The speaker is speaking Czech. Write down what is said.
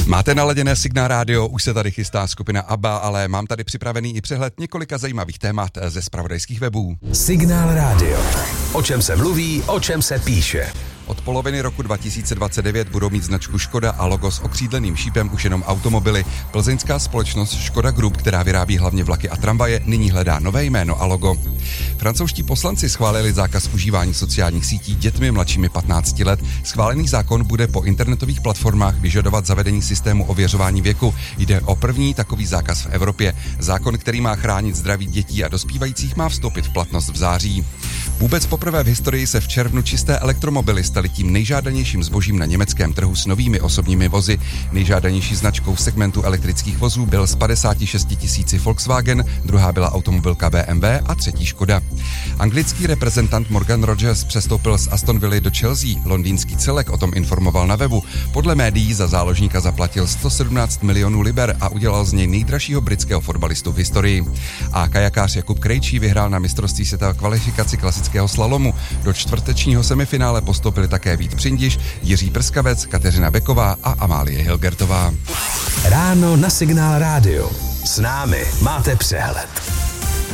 Máte naladěné Signál rádio, už se tady chystá skupina ABBA, ale mám tady připravený i přehled několika zajímavých témat ze zpravodajských webů. Signál rádio. O čem se mluví, o čem se píše. Od poloviny roku 2029 budou mít značku Škoda a logo s okřídleným šípem už jenom automobily. Plzeňská společnost Škoda Group, která vyrábí hlavně vlaky a tramvaje, nyní hledá nové jméno a logo. Francouzští poslanci schválili zákaz užívání sociálních sítí dětmi mladšími 15 let. Schválený zákon bude po internetových platformách vyžadovat zavedení systému ověřování věku. Jde o první takový zákaz v Evropě. Zákon, který má chránit zdraví dětí a dospívajících, má vstoupit v platnost v září. Vůbec poprvé v historii se v červnu čisté elektromobily staly tím nejžádanějším zbožím na německém trhu s novými osobními vozy. Nejžádanější značkou v segmentu elektrických vozů byl z 56 000 Volkswagen, druhá byla automobilka BMW a třetí Škoda. Anglický reprezentant Morgan Rogers přestoupil z Aston Villy do Chelsea. Londýnský celek o tom informoval na webu. Podle médií za záložníka zaplatil 117 milionů liber a udělal z něj nejdražšího britského fotbalistu v historii. A kajakář Jakub Krejčí vyhrál na mistrovství světa kvalifikaci klasického slalomu. Do čtvrtečního semifinále postoupili také Vít Přindiš, Jiří Prskavec, Kateřina Beková a Amálie Hilgertová. Ráno na Signál rádio. S námi máte přehled.